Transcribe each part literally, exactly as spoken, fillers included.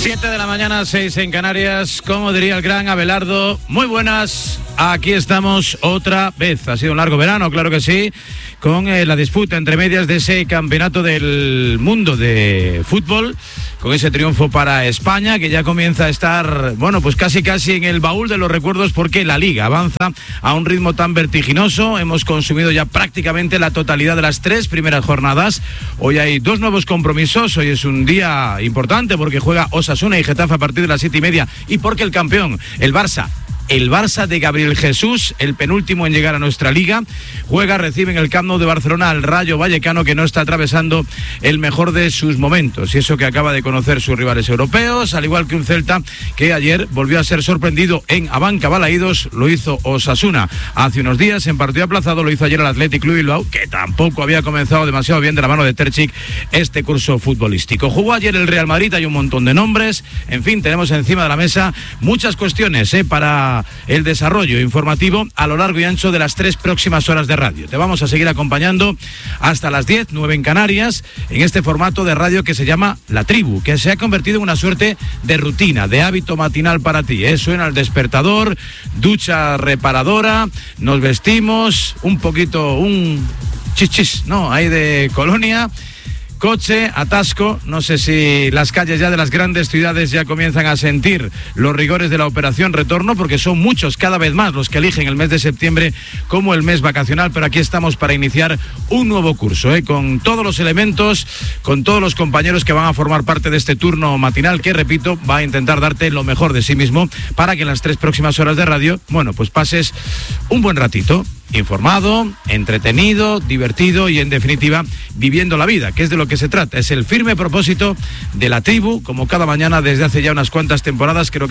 siete de la mañana, seis en Canarias. Como diría el gran Abelardo, muy buenas. Aquí estamos otra vez. Ha sido un largo verano, claro que sí, con eh, la disputa entre medias de ese campeonato del mundo de fútbol, con ese triunfo para España, que ya comienza a estar, bueno, pues casi casi en el baúl de los recuerdos, porque la Liga avanza a un ritmo tan vertiginoso. Hemos consumido ya prácticamente la totalidad de las tres primeras jornadas. Hoy hay dos nuevos compromisos. Hoy es un día importante porque juega Osasuna y Getafe a partir de las siete y media, y porque el campeón, el Barça, El Barça de Gabriel Jesús, el penúltimo en llegar a nuestra liga, juega, recibe en el Camp Nou de Barcelona al Rayo Vallecano, que no está atravesando el mejor de sus momentos, y eso que acaba de conocer sus rivales europeos, al igual que un Celta que ayer volvió a ser sorprendido en Abanca Balaídos. Lo hizo Osasuna hace unos días en partido aplazado, lo hizo ayer el Athletic Club Bilbao, que tampoco había comenzado demasiado bien de la mano de Terzic este curso futbolístico. Jugó ayer el Real Madrid, hay un montón de nombres, en fin, tenemos encima de la mesa muchas cuestiones eh, para el desarrollo informativo a lo largo y ancho de las tres próximas horas de radio. Te vamos a seguir acompañando hasta las diez, nueve en Canarias, en este formato de radio que se llama La Tribu, que se ha convertido en una suerte de rutina, de hábito matinal para ti. ¿eh? Suena el despertador, ducha reparadora, nos vestimos, un poquito, un chichis, ¿no? Hay de colonia, coche, atasco. No sé si las calles ya de las grandes ciudades ya comienzan a sentir los rigores de la operación retorno, porque son muchos, cada vez más, los que eligen el mes de septiembre como el mes vacacional, pero aquí estamos para iniciar un nuevo curso, ¿eh? con todos los elementos, con todos los compañeros que van a formar parte de este turno matinal, que, repito, va a intentar darte lo mejor de sí mismo para que en las tres próximas horas de radio, bueno, pues pases un buen ratito, informado, entretenido, divertido y, en definitiva, viviendo la vida, que es de lo que se trata. Es el firme propósito de La Tribu, como cada mañana desde hace ya unas cuantas temporadas, creo que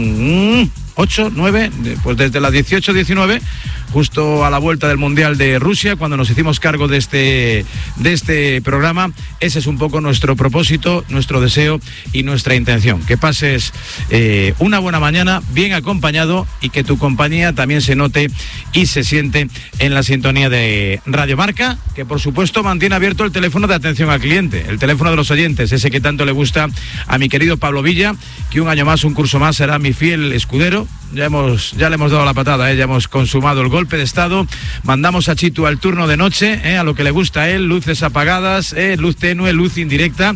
son mmm, ocho, nueve, pues desde la dieciocho diecinueve, justo a la vuelta del Mundial de Rusia, cuando nos hicimos cargo de este, de este programa. Ese es un poco nuestro propósito, nuestro deseo y nuestra intención, que pases eh, una buena mañana bien acompañado, y que tu compañía también se note y se siente en la sintonía de Radio Marca, que por supuesto mantiene abierto el teléfono de atención al cliente, el teléfono de los oyentes, ese que tanto le gusta a mi querido Pablo Villa, que un año más, un curso más, será mi fiel escudero. Ya hemos, ya le hemos dado la patada, ¿eh? Ya hemos consumado el golpe de estado. Mandamos a Chitu al turno de noche, ¿eh? a lo que le gusta a él, luces apagadas, ¿eh? luz tenue, luz indirecta.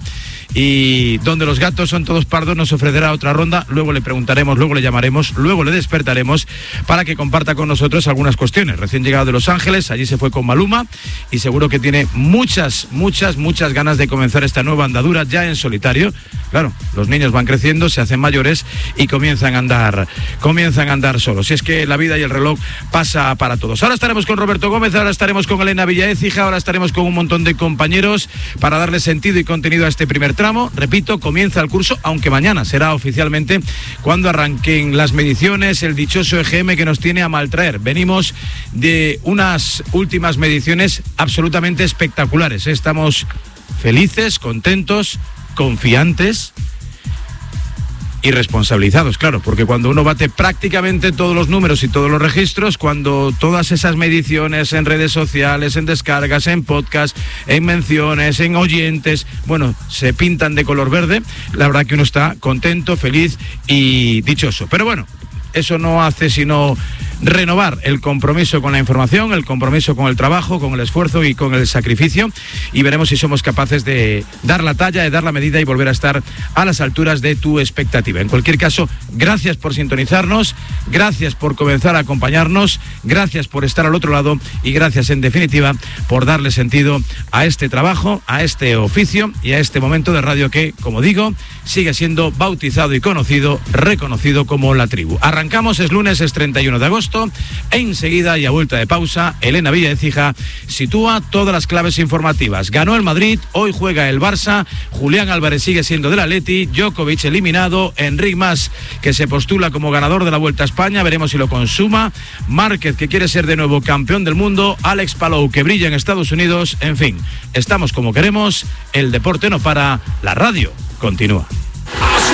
Y donde los gatos son todos pardos nos ofrecerá otra ronda. Luego le preguntaremos, luego le llamaremos, luego le despertaremos para que comparta con nosotros algunas cuestiones. Recién llegado de Los Ángeles, allí se fue con Maluma, y seguro que tiene muchas, muchas, muchas ganas de comenzar esta nueva andadura ya en solitario. Claro, los niños van creciendo, se hacen mayores y comienzan a andar, comienzan a andar solos. Si es que la vida y el reloj pasa para todos. Ahora estaremos con Roberto Gómez, ahora estaremos con Elena Villaécija, ahora estaremos con un montón de compañeros para darle sentido y contenido a este primer tramo. Repito, comienza el curso, aunque mañana será oficialmente cuando arranquen las mediciones, el dichoso E G M que nos tiene a maltraer. Venimos de unas últimas mediciones absolutamente espectaculares. Estamos felices, contentos, confiantes y responsabilizados, claro, porque cuando uno bate prácticamente todos los números y todos los registros, cuando todas esas mediciones en redes sociales, en descargas, en podcast, en menciones, en oyentes, bueno, se pintan de color verde, la verdad que uno está contento, feliz y dichoso. Pero bueno, eso no hace sino renovar el compromiso con la información, el compromiso con el trabajo, con el esfuerzo y con el sacrificio, y veremos si somos capaces de dar la talla, de dar la medida y volver a estar a las alturas de tu expectativa. En cualquier caso, gracias por sintonizarnos, gracias por comenzar a acompañarnos, gracias por estar al otro lado y gracias, en definitiva, por darle sentido a este trabajo, a este oficio y a este momento de radio que, como digo, sigue siendo bautizado y conocido, reconocido como La Tribu. Arrancamos, es lunes, es treinta y uno de agosto. Enseguida y a vuelta de pausa, Elena Villaécija sitúa todas las claves informativas. Ganó el Madrid, hoy juega el Barça, Julián Álvarez sigue siendo del Atleti, Djokovic eliminado, Enric Mas, que se postula como ganador de la Vuelta a España, veremos si lo consuma, Márquez, que quiere ser de nuevo campeón del mundo, Alex Palou, que brilla en Estados Unidos, en fin, estamos como queremos, el deporte no para, la radio continúa.